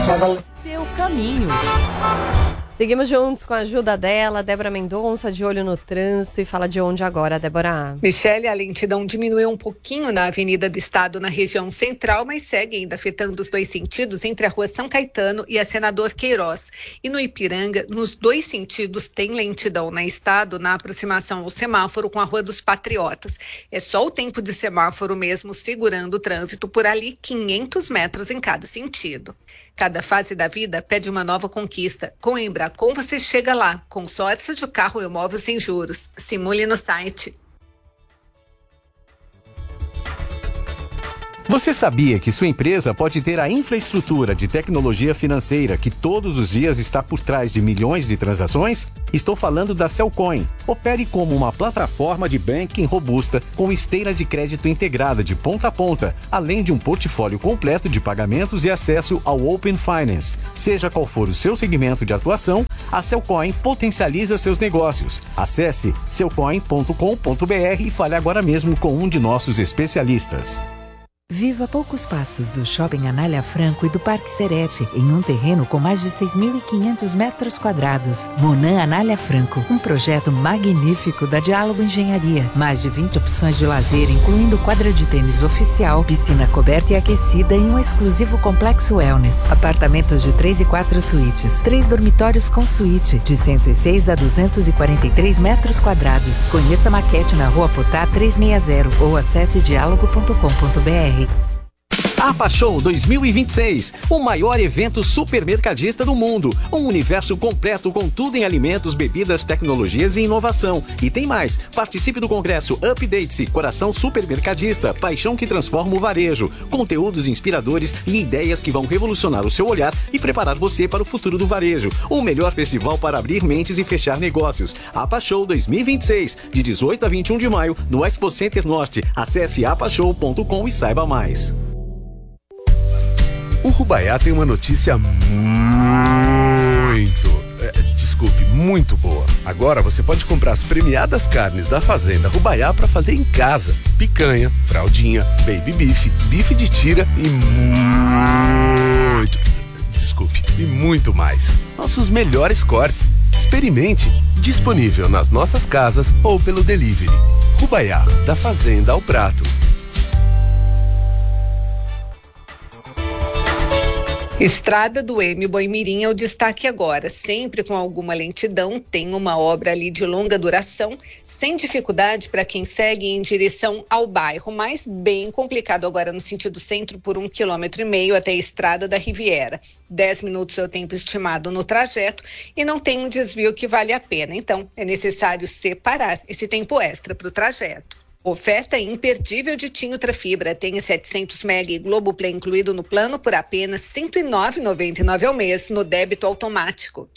Seu caminho. Seguimos juntos com a ajuda dela, Débora Mendonça, de olho no trânsito. E fala de onde agora, Débora? Michele, a lentidão diminuiu um pouquinho na Avenida do Estado, na região central, mas segue ainda afetando os dois sentidos entre a Rua São Caetano e a Senador Queiroz. E no Ipiranga, nos dois sentidos, tem lentidão na Estado, na aproximação ao semáforo com a Rua dos Patriotas. É só o tempo de semáforo mesmo segurando o trânsito por ali, 500 metros em cada sentido. Cada fase da vida pede uma nova conquista. Com a Embracon você chega lá. Consórcio de carro e imóvel sem juros. Simule no site. Você sabia que sua empresa pode ter a infraestrutura de tecnologia financeira que todos os dias está por trás de milhões de transações? Estou falando da Cellcoin. Opere como uma plataforma de banking robusta com esteira de crédito integrada de ponta a ponta, além de um portfólio completo de pagamentos e acesso ao Open Finance. Seja qual for o seu segmento de atuação, a Cellcoin potencializa seus negócios. Acesse cellcoin.com.br e fale agora mesmo com um de nossos especialistas. Viva a poucos passos do Shopping Anália Franco e do Parque Serete, em um terreno com mais de 6.500 metros quadrados. Monan Anália Franco, um projeto magnífico da Diálogo Engenharia. Mais de 20 opções de lazer, incluindo quadra de tênis oficial, piscina coberta e aquecida e um exclusivo complexo wellness. Apartamentos de 3 e 4 suítes, 3 dormitórios com suíte, de 106 a 243 metros quadrados. Conheça a maquete na Rua Potá 360 ou acesse dialogo.com.br. APA Show 2026, o maior evento supermercadista do mundo. Um universo completo com tudo em alimentos, bebidas, tecnologias e inovação. E tem mais, participe do congresso Update-se, Coração Supermercadista, paixão que transforma o varejo. Conteúdos inspiradores e ideias que vão revolucionar o seu olhar e preparar você para o futuro do varejo. O melhor festival para abrir mentes e fechar negócios. APA Show 2026, de 18 a 21 de maio, no Expo Center Norte. Acesse apashow.com e saiba mais. O Rubaiá tem uma notícia muito boa. Agora você pode comprar as premiadas carnes da Fazenda Rubaiá para fazer em casa. Picanha, fraldinha, baby beef, bife de tira e muito mais. Nossos melhores cortes. Experimente. Disponível nas nossas casas ou pelo delivery. Rubaiá, da fazenda ao prato. Estrada do Êmio Boimirim é o destaque agora. Sempre com alguma lentidão, tem uma obra ali de longa duração, sem dificuldade para quem segue em direção ao bairro, mas bem complicado agora no sentido centro por 1,5 km até a Estrada da Riviera. 10 minutos é o tempo estimado no trajeto e não tem um desvio que vale a pena. Então, é necessário separar esse tempo extra para o trajeto. Oferta imperdível de TIM Ultrafibra. Tenha 700 MB e Globoplay incluído no plano por apenas R$ 109,99 ao mês no débito automático.